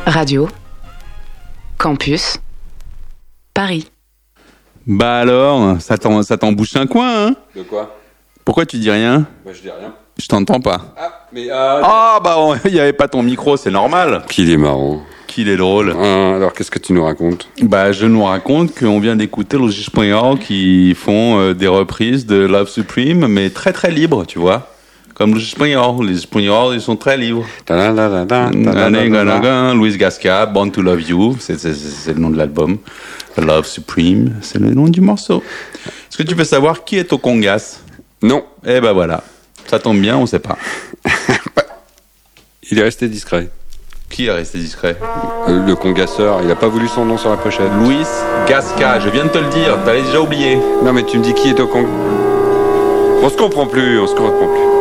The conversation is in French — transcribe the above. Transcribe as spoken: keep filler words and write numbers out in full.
Radio Campus Paris. Bah alors, ça t'en, ça t'embouche un coin, hein? De quoi? Pourquoi tu dis rien? Bah je dis rien. Je t'entends pas. Ah, mais euh... Ah bah il y avait pas ton micro, c'est normal. Qu'il est marrant. Qu'il est drôle. Ah, alors qu'est-ce que tu nous racontes? Bah je nous raconte qu'on vient d'écouter les Espanyols qui font euh, des reprises de Love Supreme, mais très très libres, tu vois. Comme les Espagnols, les Espagnols ils sont très libres. Luis Gasca, Born to Love You, c'est, c'est, c'est le nom de l'album. Love Supreme, c'est le nom du morceau. Est-ce que tu veux savoir qui est au Congas? Non. Eh ben voilà, ça tombe bien, on sait pas. Il est resté discret. Qui est resté discret? Euh, le congasseur, il a pas voulu son nom sur la pochette. Luis Gasca, je viens de te le dire, t'avais déjà oublié. Non mais tu me dis qui est au Cong... On se comprend plus, on se comprend plus.